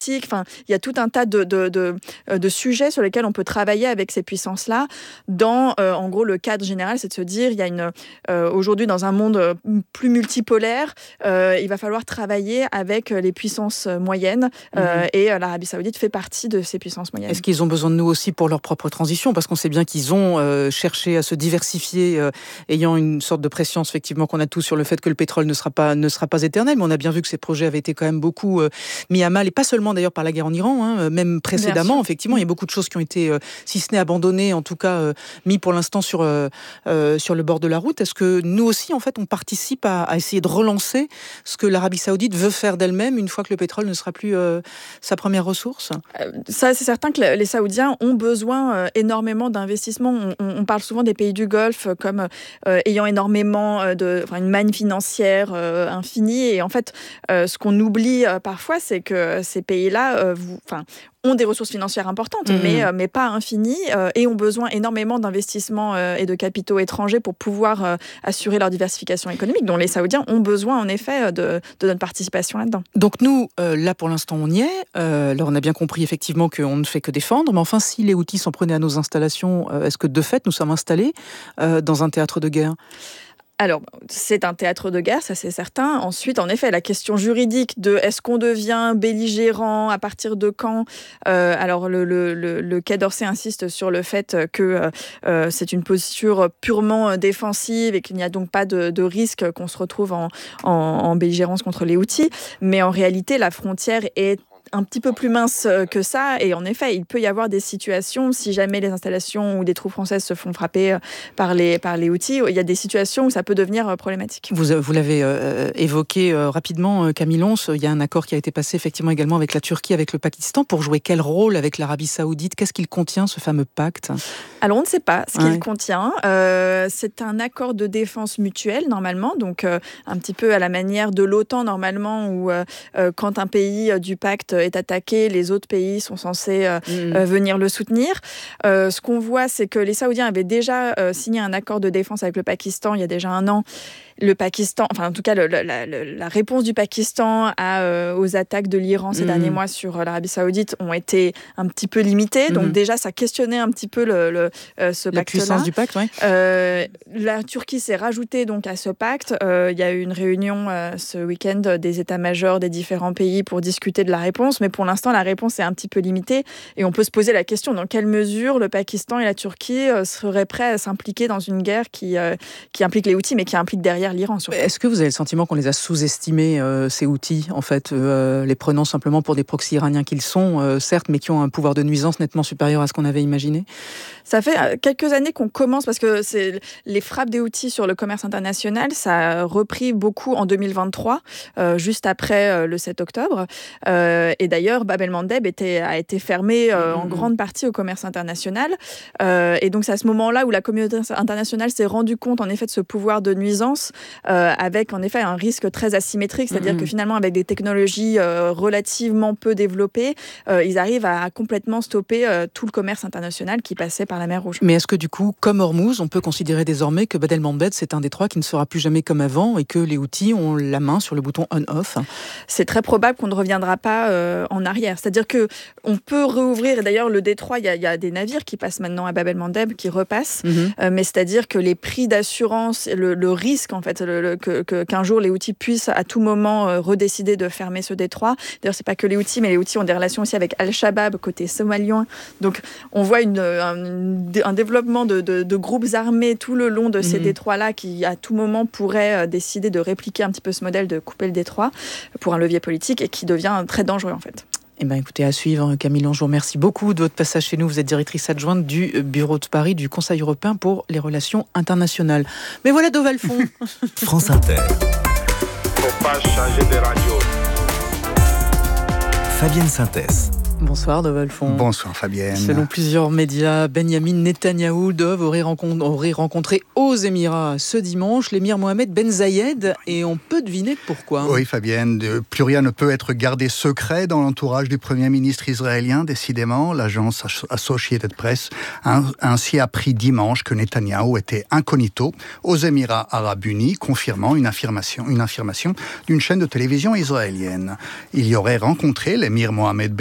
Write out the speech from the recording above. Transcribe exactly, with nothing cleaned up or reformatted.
Enfin, il y a tout un tas de, de, de, de sujets sur lesquels on peut travailler avec ces puissances-là. Dans, euh, en gros, le cadre général, c'est de se dire, il y a une, euh, aujourd'hui, dans un monde plus multipolaire, euh, il va falloir travailler avec les puissances moyennes. Euh, mmh. Et euh, l'Arabie Saoudite fait partie de ces puissances moyennes. Est-ce qu'ils ont besoin de nous aussi pour leur propre transition ? Parce qu'on sait bien qu'ils ont euh, cherché à se diversifier, euh, ayant une sorte de prescience, effectivement, qu'on a tous sur le fait que le pétrole ne sera pas, ne sera pas éternel. Mais on a bien vu que ces projets avaient été quand même beaucoup euh, mis à mal, et pas seulement d'ailleurs par la guerre en Iran, hein, même précédemment, effectivement, il y a beaucoup de choses qui ont été, euh, si ce n'est abandonnées, en tout cas euh, mis pour l'instant sur, euh, euh, sur le bord de la route. Est-ce que nous aussi, en fait, on participe à, à essayer de relancer ce que l'Arabie Saoudite veut faire d'elle-même une fois que le pétrole ne sera plus euh, sa première ressource ? euh, Ça, c'est certain que les Saoudiens ont besoin euh, énormément d'investissements. On, on parle souvent des pays du Golfe comme euh, ayant énormément de, enfin, une manne financière euh, infinie. Et en fait, euh, ce qu'on oublie euh, parfois, c'est que ces pays-là, euh, vous, enfin, ont des ressources financières importantes, mmh. mais, euh, mais pas infinies, euh, et ont besoin énormément d'investissements euh, et de capitaux étrangers pour pouvoir euh, assurer leur diversification économique, dont les Saoudiens ont besoin, en effet, de, de notre participation là-dedans. Donc nous, euh, là, pour l'instant, on y est. Euh, alors, on a bien compris, effectivement, qu'on ne fait que défendre, mais enfin, si les Houthis s'en prenaient à nos installations, euh, est-ce que, de fait, nous sommes installés euh, dans un théâtre de guerre ? Alors, c'est un théâtre de guerre, ça c'est certain. Ensuite, en effet, la question juridique de est-ce qu'on devient belligérant, à partir de quand ? euh, Alors, le, le, le, le Quai d'Orsay insiste sur le fait que euh, c'est une posture purement défensive et qu'il n'y a donc pas de, de risque qu'on se retrouve en, en, en belligérance contre les Houthis. Mais en réalité, la frontière est un petit peu plus mince que ça, et en effet, il peut y avoir des situations, si jamais les installations ou des troupes françaises se font frapper par les, par les Houthis, il y a des situations où ça peut devenir problématique. Vous, vous l'avez euh, évoqué euh, rapidement, Camille Lons, il y a un accord qui a été passé effectivement également avec la Turquie, avec le Pakistan, pour jouer quel rôle avec l'Arabie Saoudite ? Qu'est-ce qu'il contient, ce fameux pacte ? Alors, on ne sait pas ce ouais. qu'il contient. Euh, c'est un accord de défense mutuelle, normalement, donc euh, un petit peu à la manière de l'OTAN, normalement, où euh, quand un pays du pacte est attaqué, les autres pays sont censés euh, mmh. euh, venir le soutenir. Euh, ce qu'on voit, c'est que les Saoudiens avaient déjà euh, signé un accord de défense avec le Pakistan il y a déjà un an. Le Pakistan, enfin en tout cas le, la, la, la réponse du Pakistan à, euh, aux attaques de l'Iran ces mmh. derniers mois sur euh, l'Arabie Saoudite ont été un petit peu limitées. Mmh. Donc déjà, ça questionnait un petit peu le, le, euh, ce la pacte-là. La puissance du pacte, oui. Euh, la Turquie s'est rajoutée donc à ce pacte. Euh, il y a eu une réunion euh, ce week-end des états-majors des différents pays pour discuter de la réponse. Mais pour l'instant, la réponse est un petit peu limitée. Et on peut se poser la question, dans quelle mesure le Pakistan et la Turquie euh, seraient prêts à s'impliquer dans une guerre qui, euh, qui implique les Houthis, mais qui implique derrière l'Iran. Surtout. Est-ce que vous avez le sentiment qu'on les a sous-estimés, euh, ces Houthis, en fait, euh, les prenant simplement pour des proxys iraniens qu'ils sont, euh, certes, mais qui ont un pouvoir de nuisance nettement supérieur à ce qu'on avait imaginé ? Ça fait quelques années qu'on commence, parce que c'est les frappes des Houthis sur le commerce international, ça a repris beaucoup en deux mille vingt-trois, euh, juste après euh, le sept octobre. Euh, et d'ailleurs, Bab el-Mandeb était, a été fermé euh, mmh. en grande partie au commerce international. Euh, et donc, c'est à ce moment-là où la communauté internationale s'est rendue compte, en effet, de ce pouvoir de nuisance, euh, avec, en effet, un risque très asymétrique. C'est-à-dire mmh. que finalement, avec des technologies euh, relativement peu développées, euh, ils arrivent à complètement stopper euh, tout le commerce international qui passait par la mer Rouge. Mais est-ce que du coup, comme Hormuz, on peut considérer désormais que Bab el-Mandeb, c'est un détroit qui ne sera plus jamais comme avant et que les Houthis ont la main sur le bouton on-off ? C'est très probable qu'on ne reviendra pas euh, en arrière. C'est-à-dire qu'on peut rouvrir, et d'ailleurs le détroit, il y, y a des navires qui passent maintenant à Bab el-Mandeb, qui repassent, mm-hmm. euh, mais c'est-à-dire que les prix d'assurance, le, le risque en fait, le, le, que, que, qu'un jour les Houthis puissent à tout moment euh, redécider de fermer ce détroit. D'ailleurs, c'est pas que les Houthis, mais les Houthis ont des relations aussi avec Al-Shabaab, côté somalien. Donc on voit une, un, un développement de, de, de groupes armés tout le long de mm-hmm. ces détroits-là qui à tout moment pourraient euh, décider de répliquer un petit peu ce modèle de couper le détroit pour un levier politique et qui devient très dangereux en fait. Eh bien, écoutez, à suivre, Camille Lons, je vous remercie beaucoup de votre passage chez nous. Vous êtes directrice adjointe du bureau de Paris du Conseil européen pour les relations internationales. Mais voilà Dovalfond. France Inter. Faut pas changer de radio. Fabienne Synthèse. Bonsoir Dov Alphon. Bonsoir Fabienne. Selon plusieurs médias, Benyamin Netanyahou Dov aurait rencontré, aurait rencontré aux Émirats ce dimanche l'émir Mohamed Ben Zayed, et on peut deviner pourquoi. Oui Fabienne, plus rien ne peut être gardé secret dans l'entourage du Premier ministre israélien. Décidément, l'agence Associated Press a ainsi appris dimanche que Netanyahou était incognito aux Émirats Arabes Unis, confirmant une affirmation, une affirmation d'une chaîne de télévision israélienne. Il y aurait rencontré l'émir Mohamed